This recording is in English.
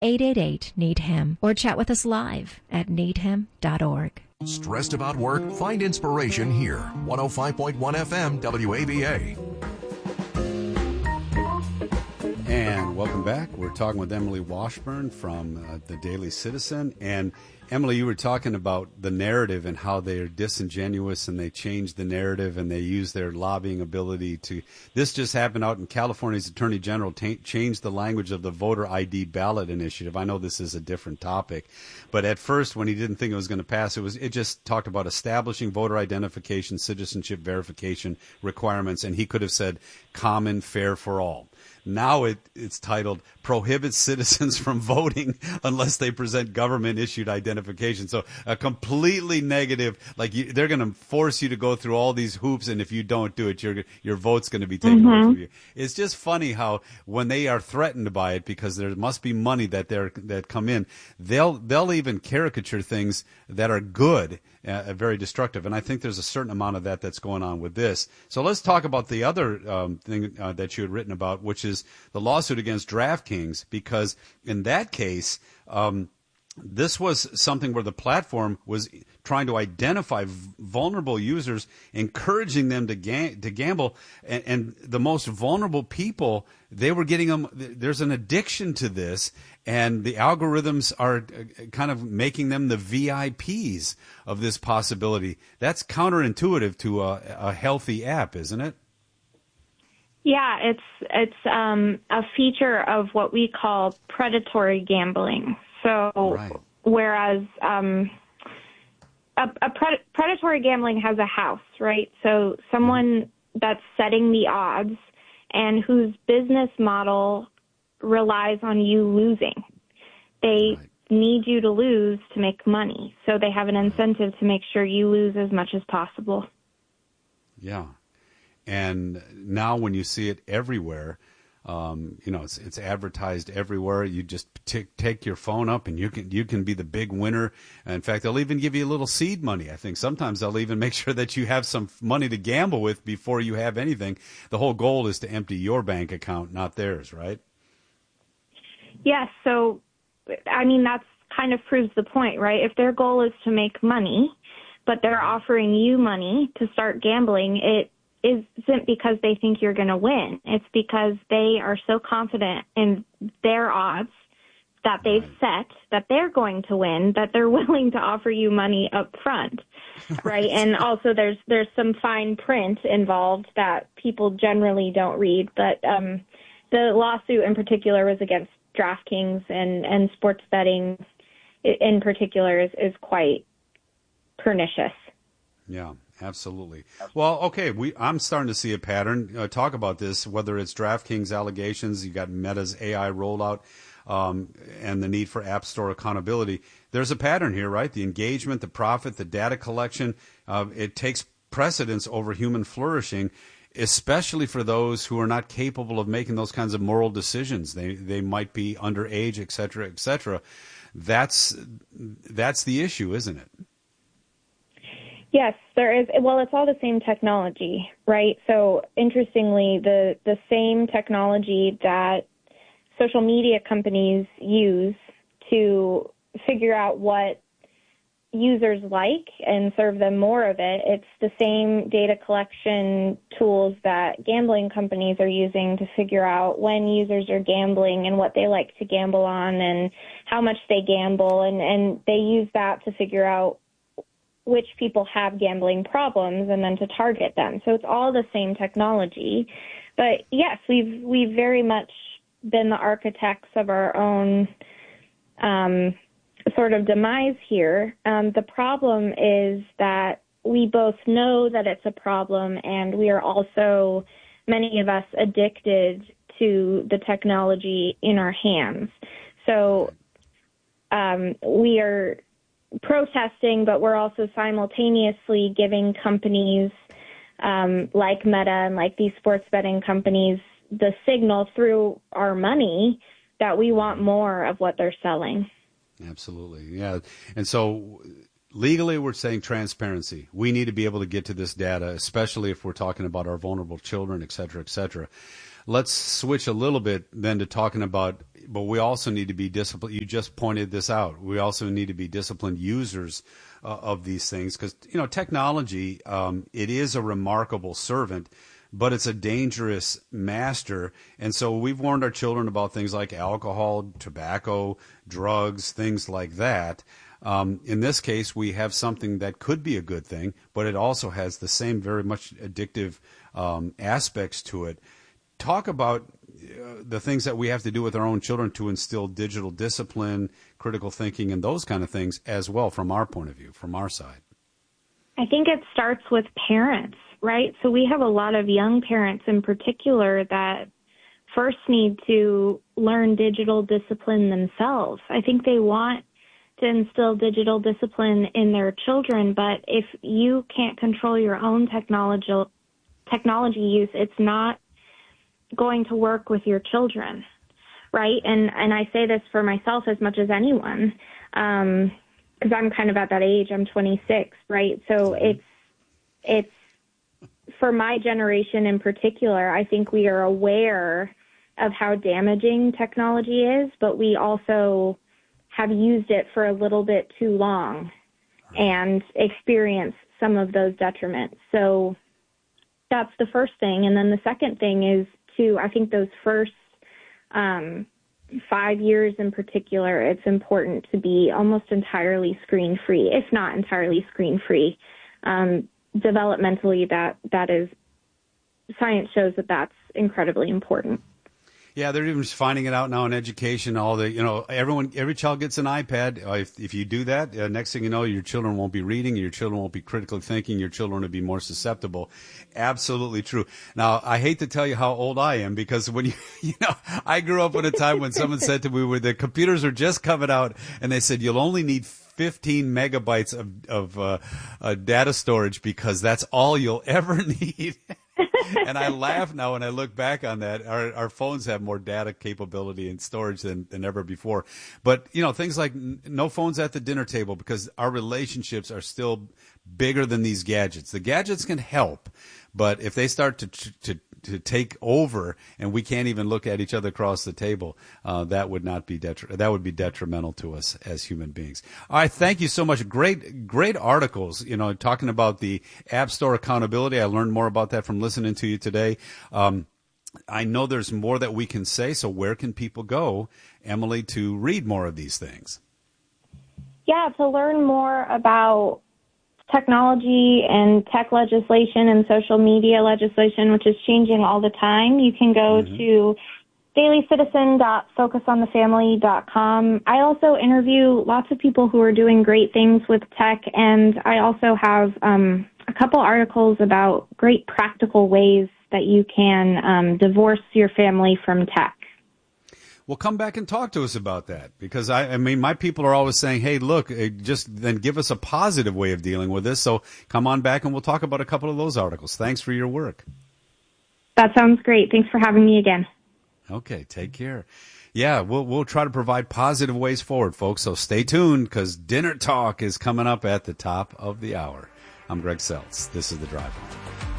888-NEED-HIM or chat with us live at needhim.org. Stressed about work? Find inspiration here. 105.1 FM WABA. And welcome back. We're talking with Emily Washburn from the Daily Citizen. And Emily, you were talking about the narrative and how they are disingenuous and they change the narrative and they use their lobbying ability to. This just happened out in California's Attorney General changed the language of the voter ID ballot initiative. I know this is a different topic, but at first when he didn't think it was going to pass, it just talked about establishing voter identification, citizenship verification requirements, and he could have said common, fair for all. Now it's titled Prohibits Citizens from Voting Unless They Present Government-Issued Identification. So a completely negative, like they're going to force you to go through all these hoops, and if you don't do it, your vote's going to be taken away from you. It's just funny how when they are threatened by it, because there must be money that come in, they'll even caricature things that are good, very destructive. And I think there's a certain amount of that's going on with this. So let's talk about the other thing that you had written about, which is the lawsuit against DraftKings, because in that case, this was something where the platform was trying to identify vulnerable users, encouraging them to gamble, and the most vulnerable people, they were getting them. There's an addiction to this, and the algorithms are kind of making them the VIPs of this possibility. That's counterintuitive to a healthy app, isn't it? Yeah, it's a feature of what we call predatory gambling. So, right. Whereas predatory gambling has a house, right? So someone that's setting the odds and whose business model relies on you losing. They need you to lose to make money. So they have an incentive to make sure you lose as much as possible. Yeah. And now when you see it everywhere, it's advertised everywhere. You just take your phone up and you can be the big winner. In fact, they'll even give you a little seed money. I think sometimes they'll even make sure that you have some money to gamble with before you have anything. The whole goal is to empty your bank account, not theirs, right? Yes. So, I mean, that's kind of proves the point, right? If their goal is to make money, but they're offering you money to start gambling, it isn't because they think you're going to win. It's because they are so confident in their odds that they've set that they're going to win, that they're willing to offer you money up front, right? And also there's some fine print involved that people generally don't read. But the lawsuit in particular was against DraftKings, and sports betting in particular is quite pernicious. Yeah. Absolutely. Well, okay, I'm starting to see a pattern. Talk about this, whether it's DraftKings allegations, you got Meta's AI rollout, and the need for App Store accountability. There's a pattern here, right? The engagement, the profit, the data collection, it takes precedence over human flourishing, especially for those who are not capable of making those kinds of moral decisions. They might be underage, et cetera, et cetera. That's the issue, isn't it? Yes, there is. Well, it's all the same technology, right? So interestingly, the same technology that social media companies use to figure out what users like and serve them more of it, it's the same data collection tools that gambling companies are using to figure out when users are gambling and what they like to gamble on and how much they gamble, and they use that to figure out which people have gambling problems and then to target them. So it's all the same technology. But yes, we've very much been the architects of our own sort of demise here. The problem is that we both know that it's a problem, and we are also, many of us, addicted to the technology in our hands. So we are protesting, but we're also simultaneously giving companies like Meta and like these sports betting companies the signal through our money that we want more of what they're selling. Absolutely. Yeah. And so legally, we're saying transparency. We need to be able to get to this data, especially if we're talking about our vulnerable children, et cetera, et cetera. let's switch a little bit then to talking about, but we also need to be disciplined. You just pointed this out. We also need to be disciplined users of these things because, technology, it is a remarkable servant, but it's a dangerous master. And so we've warned our children about things like alcohol, tobacco, drugs, things like that. In this case, we have something that could be a good thing, but it also has the same very much addictive aspects to it. Talk about the things that we have to do with our own children to instill digital discipline, critical thinking, and those kind of things as well from our point of view, from our side. I think it starts with parents, right? So we have a lot of young parents in particular that first need to learn digital discipline themselves. I think they want to instill digital discipline in their children, but if you can't control your own technology use, it's not going to work with your children, right? And I say this for myself as much as anyone, because I'm kind of at that age. I'm 26, right? So it's for my generation in particular, I think we are aware of how damaging technology is, but we also have used it for a little bit too long and experienced some of those detriments. So that's the first thing. And then the second thing is I think those first 5 years in particular, it's important to be almost entirely screen-free, if not entirely screen-free. Developmentally, that is, science shows that that's incredibly important. Yeah, they're even finding it out now in education. Every child gets an iPad. If you do that, next thing you know, your children won't be reading, your children won't be critically thinking, your children will be more susceptible. Absolutely true. Now, I hate to tell you how old I am because when I grew up at a time when someone said to me, where the computers are just coming out, and they said you'll only need 15 megabytes of data storage because that's all you'll ever need. And I laugh now when I look back on that. Our phones have more data capability and storage than ever before. But, things like no phones at the dinner table because our relationships are still bigger than these gadgets. The gadgets can help, but if they start to take over and we can't even look at each other across the table, that would be detrimental to us as human beings. All right, thank you so much. Great articles, talking about the App Store accountability. I learned more about that from listening to you today. I know there's more that we can say, so where can people go, Emily, to read more of these things? Yeah, to learn more about technology and tech legislation and social media legislation, which is changing all the time, you can go to dailycitizen.focusonthefamily.com. I also interview lots of people who are doing great things with tech, and I also have a couple articles about great practical ways that you can divorce your family from tech. Well, come back and talk to us about that because, I mean, my people are always saying, hey, look, just then give us a positive way of dealing with this. So come on back and we'll talk about a couple of those articles. Thanks for your work. That sounds great. Thanks for having me again. Okay, take care. Yeah, we'll try to provide positive ways forward, folks. So stay tuned because Dinner Talk is coming up at the top of the hour. I'm Greg Seltz. This is The Drive Home.